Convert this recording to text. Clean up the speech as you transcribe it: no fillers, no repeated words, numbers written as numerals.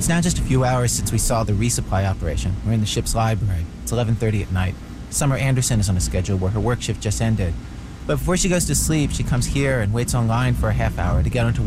It's now just a few hours since we saw the resupply operation. We're in the ship's library. It's 11:30 at night. Summer Anderson is on a schedule where her work shift just ended. But before she goes to sleep, she comes here and waits online for a half hour to get onto